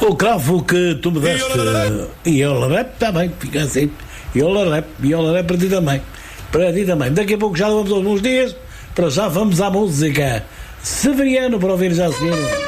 o cravo que tu me deste. E o larep também, fica assim. E o larep para ti também. Para ti também. Daqui a pouco já vamos alguns dias. Para já vamos à música. Severiano para ouvir já a seguir.